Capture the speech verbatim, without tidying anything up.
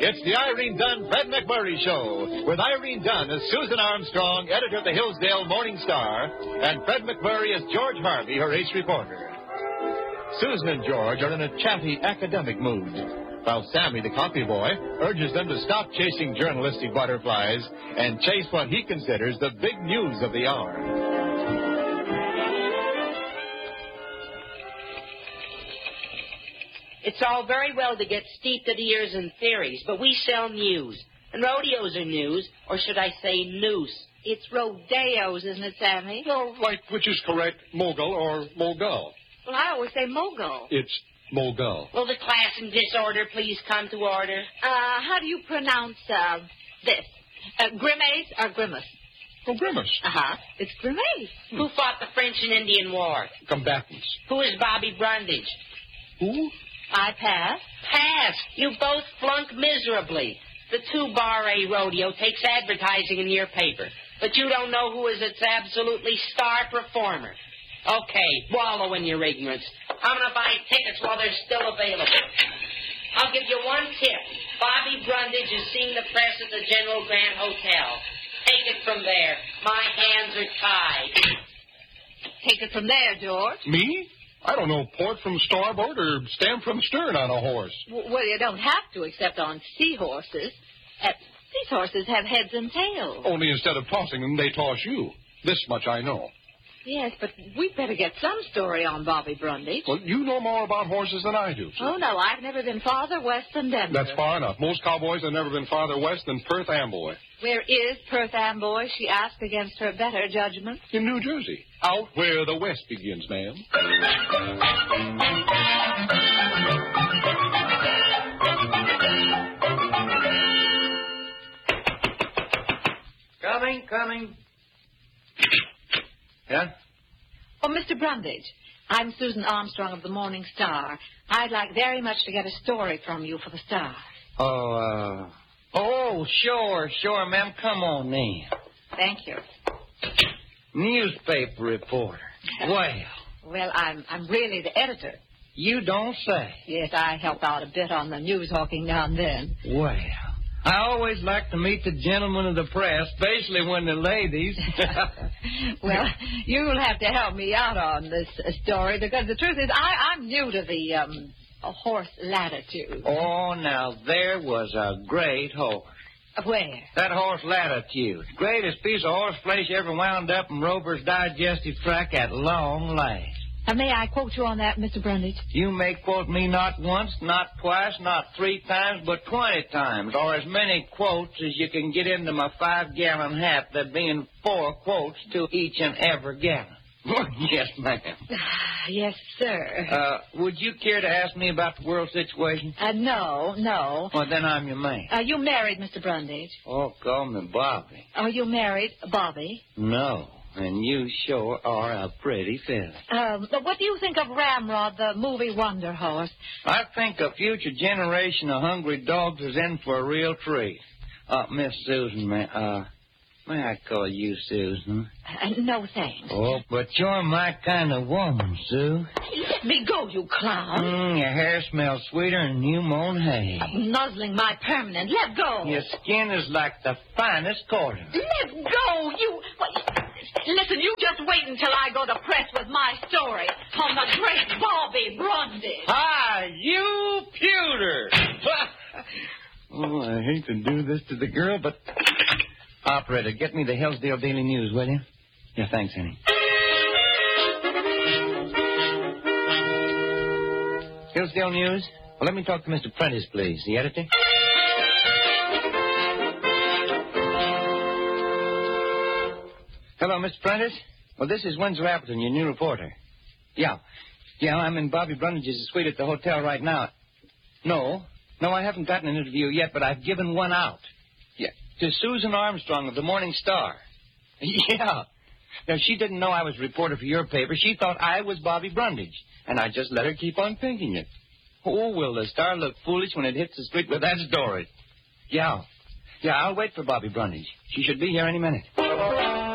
It's the Irene Dunn, Fred McMurray Show, with Irene Dunn as Susan Armstrong, editor of the Hillsdale Morning Star, and Fred McMurray as George Harvey, her ace reporter. Susan and George are in a chatty academic mood, while Sammy, the coffee boy, urges them to stop chasing journalistic butterflies and chase what he considers the big news of the hour. It's all very well to get steeped to the ears in theories, but we sell news. And rodeos are news, or should I say noose? It's rodeos, isn't it, Sammy? Well, like, which is correct, mogul or mogul? Well, I always say mogul. It's mogul. Will the class in disorder please come to order? Uh, how do you pronounce, uh, this? Uh, grimace or grimace? Oh, grimace. Uh-huh. It's grimace. Hmm. Who fought the French and Indian War? Combatants. Who is Bobby Brundage? Who? I pass. Pass. You both flunk miserably. The two-bar A rodeo takes advertising in your paper, but you don't know who is its absolutely star performer. Okay, wallow in your ignorance. I'm going to buy tickets while they're still available. I'll give you one tip. Bobby Brundage is seeing the press at the General Grant Hotel. Take it from there. My hands are tied. Take it from there, George. Me? I don't know port from starboard or stem from stern on a horse. W- well, you don't have to, except on seahorses. Uh, seahorses have heads and tails. Only instead of tossing them, they toss you. This much I know. Yes, but we'd better get some story on Bobby Brundage. Well, you know more about horses than I do, sir. Oh, no, I've never been farther west than Denver. That's far enough. Most cowboys have never been farther west than Perth Amboy. Where is Perth Amboy? She asked against her better judgment. In New Jersey. Out where the west begins, ma'am. Coming, coming. Yeah? Oh, Mister Brundage, I'm Susan Armstrong of the Morning Star. I'd like very much to get a story from you for the Star. Oh, uh... Oh, sure, sure, ma'am. Come on then. Thank you. Newspaper reporter. Well. Well, I'm I'm really the editor. You don't say. Yes, I help out a bit on the news hawking now and then. Well, I always like to meet the gentlemen of the press, especially when the ladies... Well, you'll have to help me out on this uh, story, because the truth is I, I'm new to the um, horse latitude. Oh, now, there was a great horse. Where? That horse latitude. Greatest piece of horse flesh ever wound up in Rover's digestive tract at long last. Uh, may I quote you on that, Mister Brundage? You may quote me not once, not twice, not three times, but twenty times, or as many quotes as you can get into my five-gallon hat, there being four quotes to each and every gallon. Yes, ma'am. Yes, sir. Uh, would you care to ask me about the world situation? Uh, no, no. Well, then I'm your man. Are you married, Mister Brundage? Oh, call me Bobby. Are you married, Bobby? No. And you sure are a pretty fella. Um, but what do you think of Ramrod, the movie Wonder Horse? I think a future generation of hungry dogs is in for a real treat. Uh, Miss Susan, may, uh, may I call you Susan? Uh, no, thanks. Oh, but you're my kind of woman, Sue. Let me go, you clown. Mm, your hair smells sweeter than new mown hay. Nuzzling my permanent. Let go. Your skin is like the finest cotton. Let go, you... What? Listen, you just wait until I go to press with my story on the great Bobby Brundage. Hi, you pewter! Oh, I hate to do this to the girl, but... Operator, get me the Hillsdale Daily News, will you? Yeah, thanks, honey. Hillsdale News? Well, let me talk to Mister Prentice, please. The editor? Hello, Mister Prentice. Well, this is Winslow Appleton, your new reporter. Yeah. Yeah, I'm in Bobby Brundage's suite at the hotel right now. No. No, I haven't gotten an interview yet, but I've given one out. Yeah. To Susan Armstrong of the Morning Star. Yeah. Now, she didn't know I was a reporter for your paper. She thought I was Bobby Brundage, and I just let her keep on thinking it. Oh, will the Star look foolish when it hits the street with that story? Yeah. Yeah, I'll wait for Bobby Brundage. She should be here any minute.